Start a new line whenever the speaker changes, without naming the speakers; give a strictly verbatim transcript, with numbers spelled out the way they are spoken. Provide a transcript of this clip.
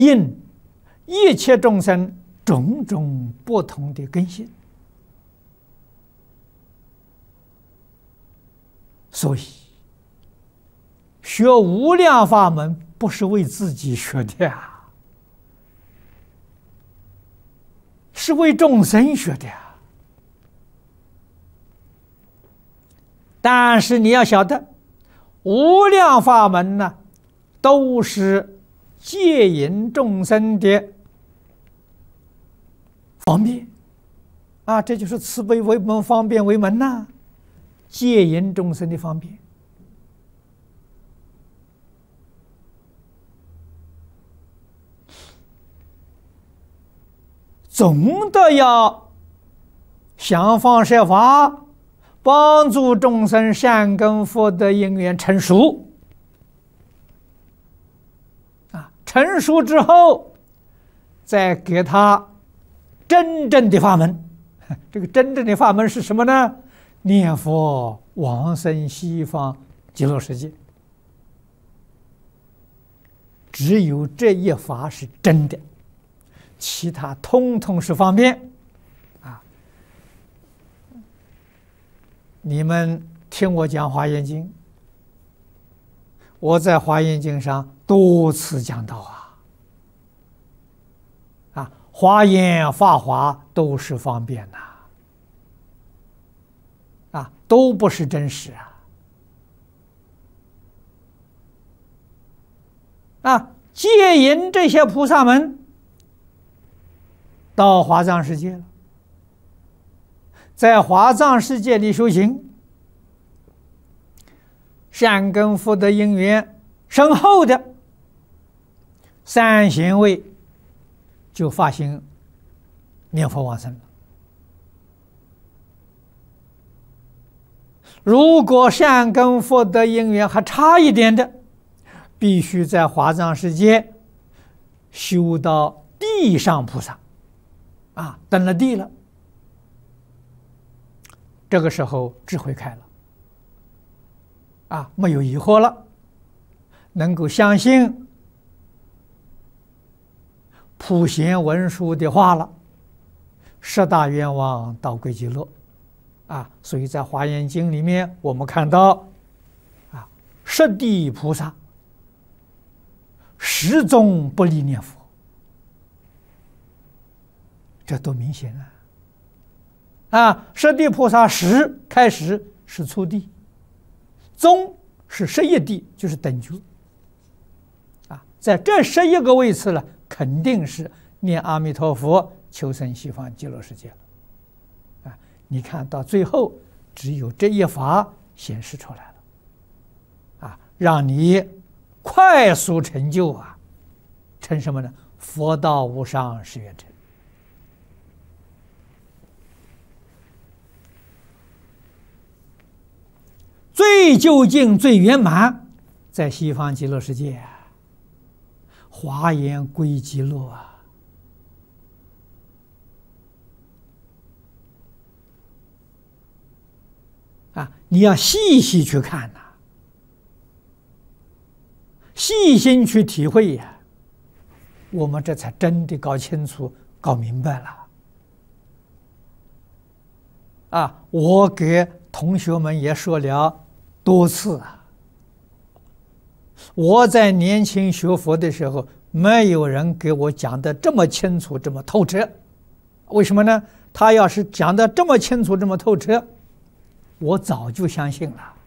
应一切众生种种不同的根性，所以学无量法门不是为自己学的呀，是为众生学的呀。但是你要晓得，无量法门呢，都是戒引众生的方便啊，这就是慈悲为门，方便为门呐、啊，戒引众生的方便。总的要想方设法帮助众生善根福德因缘成熟啊，成熟之后，再给他真正的法门。这个真正的法门是什么呢？念佛往生西方极乐世界。只有这一法是真的，其他通通是方便啊！你们听我讲《华严经》，我在《华严经》上多次讲到啊，啊，华严、法华都是方便呐、啊，啊，都不是真实啊！啊，戒引这些菩萨们到华藏世界了，在华藏世界里修行，善根福德因缘深厚的三贤位就发心念佛往生了。如果善根福德因缘还差一点的，必须在华藏世界修到地上菩萨啊，登了地了，这个时候智慧开了啊，没有疑惑了，能够相信普贤文殊的话了，十大愿望到归极乐啊。所以在《华严经》里面，我们看到啊，十地菩萨始终不离念佛，这多明显啊！啊，十地菩萨始开始是初地，中是十一地，就是等觉。啊，在这十一个位次呢，肯定是念阿弥陀佛求生西方极乐世界了。啊，你看到最后，只有这一法显示出来了，啊，让你快速成就啊，成什么呢？佛道无上誓愿成。最究竟、最圆满，在西方极乐世界，华严归极乐啊！啊，你要细细去看呐、啊，细心去体会呀、啊，我们这才真的搞清楚、搞明白了。啊，我给同学们也说了多次啊，我在年轻学佛的时候，没有人给我讲的这么清楚、这么透彻。为什么呢？他要是讲的这么清楚、这么透彻，我早就相信了。